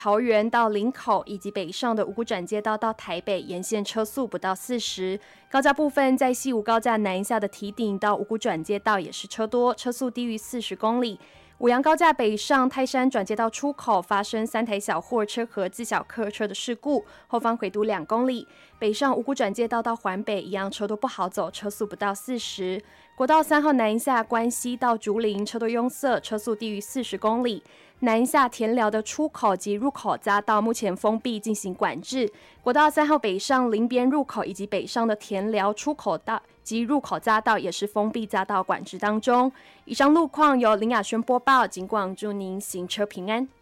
桃园到林口以及北上的五股转接道到台北沿线车速不到40，高架部分在西武高架南下的堤顶到五股转接道也是车多，车速低于40公里。五杨高架北上泰山转接道出口发生3台小货车和自小客车的事故，后方回堵2公里。北上五股转接道到环北一样车多不好走，车速不到40。国道3号南下关西到竹林车多拥塞，车速低于40公里。南下田寮的出口及入口匝道目前封闭进行管制。国道3号北上林边入口以及北上的田寮出口道及入口匝道也是封闭匝道管制当中。以上路况由林雅轩播报，警广祝您行车平安。